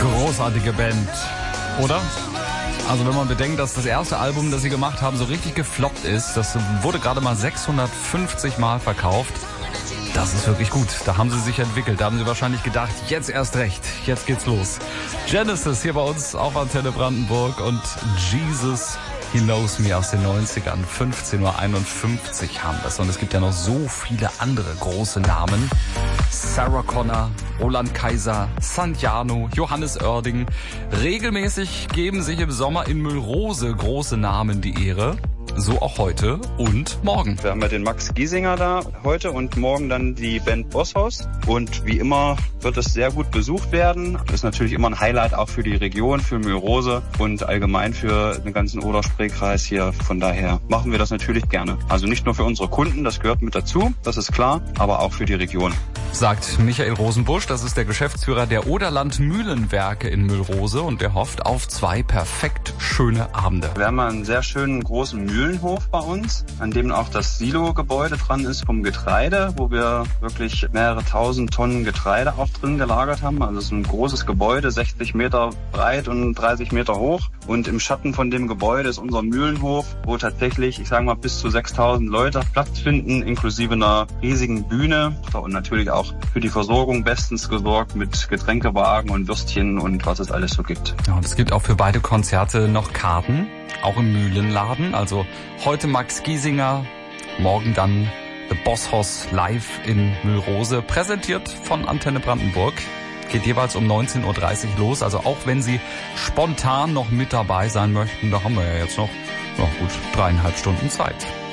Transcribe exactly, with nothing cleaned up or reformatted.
Großartige Band, oder? Also wenn man bedenkt, dass das erste Album, das sie gemacht haben, so richtig gefloppt ist, das wurde gerade mal sechshundertfünfzig Mal verkauft. Das ist wirklich gut. Da haben sie sich entwickelt. Da haben sie wahrscheinlich gedacht, jetzt erst recht. Jetzt geht's los. Genesis hier bei uns auf Antenne Brandenburg und Jesus, He Knows Me aus den neunzigern. fünfzehn Uhr einundfünfzig haben das. Und es gibt ja noch so viele andere große Namen. Sarah Connor, Roland Kaiser, Santiano, Johannes Oerding. Regelmäßig geben sich im Sommer in Müllrose große Namen die Ehre. So auch heute und morgen. Wir haben ja den Max Giesinger da heute und morgen dann die Band Bosshaus. Und wie immer wird es sehr gut besucht werden. Ist natürlich immer ein Highlight auch für die Region, für Müllrose und allgemein für den ganzen Oder-Spree-Kreis hier. Von daher machen wir das natürlich gerne. Also nicht nur für unsere Kunden, das gehört mit dazu, das ist klar, aber auch für die Region. Sagt Michael Rosenbusch, das ist der Geschäftsführer der Oderland Mühlenwerke in Müllrose und der hofft auf zwei perfekt schöne Abende. Wir haben einen sehr schönen großen Mühlenhof bei uns, an dem auch das Silo-Gebäude dran ist vom Getreide, wo wir wirklich mehrere tausend Tonnen Getreide auch drin gelagert haben. Also es ist ein großes Gebäude, sechzig Meter breit und dreißig Meter hoch. Und im Schatten von dem Gebäude ist unser Mühlenhof, wo tatsächlich, ich sage mal, bis zu sechstausend Leute Platz finden, inklusive einer riesigen Bühne und natürlich auch für die Versorgung bestens gesorgt mit Getränkewagen und Würstchen und was es alles so gibt. Ja, und es gibt auch für beide Konzerte noch Karten, auch im Mühlenladen. Also heute Max Giesinger, morgen dann The Bosshaus live in Müllrose, präsentiert von Antenne Brandenburg. Geht jeweils um neunzehn Uhr dreißig los. Also auch wenn Sie spontan noch mit dabei sein möchten, da haben wir ja jetzt noch, noch gut dreieinhalb Stunden Zeit.